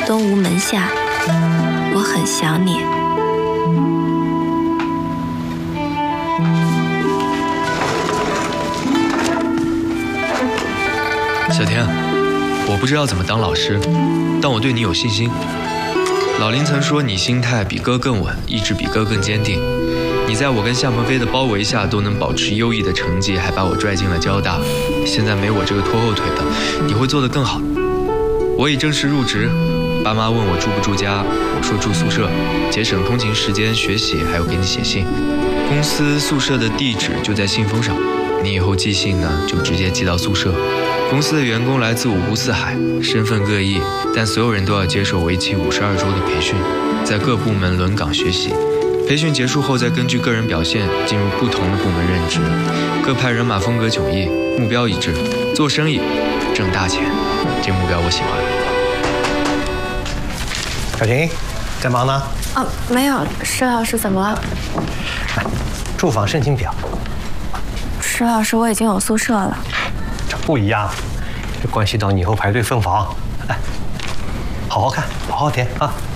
东吴门下，我很想你。 小天，我不知道怎么当老师，但我对你有信心。老林曾说你心态比哥更稳，意志比哥更坚定。你在我跟夏鹏飞的包围下都能保持优异的成绩，还把我拽进了交大。现在没我这个拖后腿的，你会做得更好。我已正式入职，爸妈问我住不住家，我说住宿舍，节省通勤时间、学习，还有给你写信。公司宿舍的地址就在信封上，你以后寄信呢就直接寄到宿舍。公司的员工来自五湖四海，身份各异，但所有人都要接受为期52周的培训，在各部门轮岗学习。培训结束后，再根据个人表现进入不同的部门任职，各派人马风格迥异，目标一致，做生意挣大钱，这目标我喜欢。 小婷，在忙呢？ 哦，没有，石老师怎么了？ 来，住房申请表。 石老师，我已经有宿舍了。 这不一样，这关系到你以后排队分房。来，好好看，好好填啊。